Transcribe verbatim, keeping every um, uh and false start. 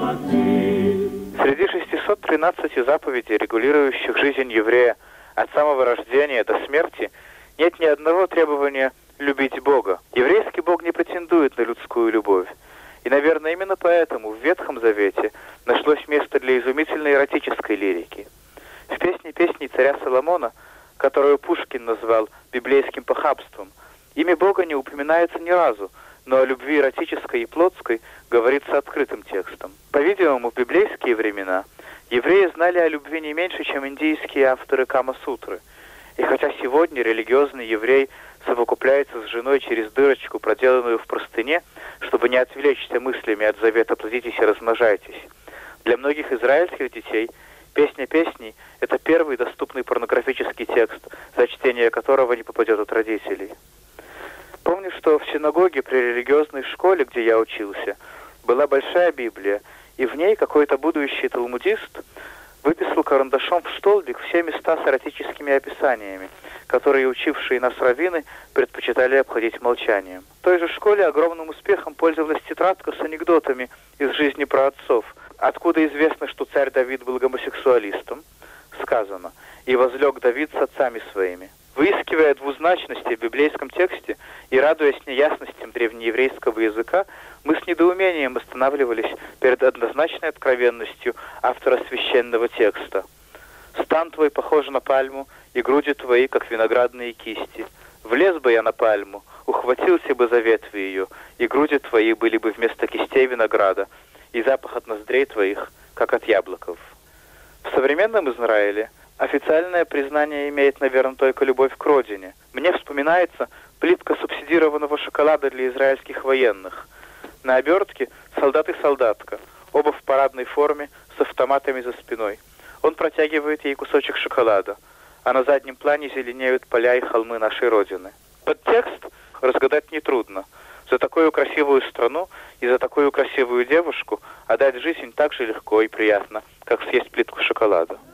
Среди шестисот тринадцати заповедей, регулирующих жизнь еврея от самого рождения до смерти, нет ни одного требования любить Бога. Еврейский Бог не претендует на людскую любовь. И, наверное, именно поэтому в Ветхом Завете нашлось место для изумительной эротической лирики. В песне песней царя Соломона, которую Пушкин назвал библейским похабством, имя Бога не упоминается ни разу, но о любви эротической и плотской говорится открытым текстом. По-видимому, в библейские времена евреи знали о любви не меньше, чем индийские авторы Кама-сутры. И хотя сегодня религиозный еврей совокупляется с женой через дырочку, проделанную в простыне, чтобы не отвлечься мыслями от завета «плодитесь и размножайтесь», для многих израильских детей «Песня песней» — это первый доступный порнографический текст, за чтение которого не попадет от родителей. Помню, что в синагоге при религиозной школе, где я учился, была большая Библия, и в ней какой-то будущий талмудист выписал карандашом в столбик все места с эротическими описаниями, которые учившие нас раввины предпочитали обходить молчанием. В той же школе огромным успехом пользовалась тетрадка с анекдотами из жизни праотцов. Откуда известно, что царь Давид был гомосексуалистом? Сказано: «И возлег Давид с отцами своими». Выискивая двузначности в библейском тексте и радуясь неясностям древнееврейского языка, мы с недоумением останавливались перед однозначной откровенностью автора священного текста. «Стан твой похож на пальму, и груди твои, как виноградные кисти. Влез бы я на пальму, ухватился бы за ветви ее, и груди твои были бы вместо кистей винограда, и запах от ноздрей твоих, как от яблоков». В современном Израиле официальное признание имеет, наверное, только любовь к родине. Мне вспоминается плитка субсидированного шоколада для израильских военных. На обертке солдат и солдатка, оба в парадной форме, с автоматами за спиной. Он протягивает ей кусочек шоколада, а на заднем плане зеленеют поля и холмы нашей Родины. Подтекст разгадать нетрудно. За такую красивую страну и за такую красивую девушку отдать жизнь так же легко и приятно, как съесть плитку шоколада.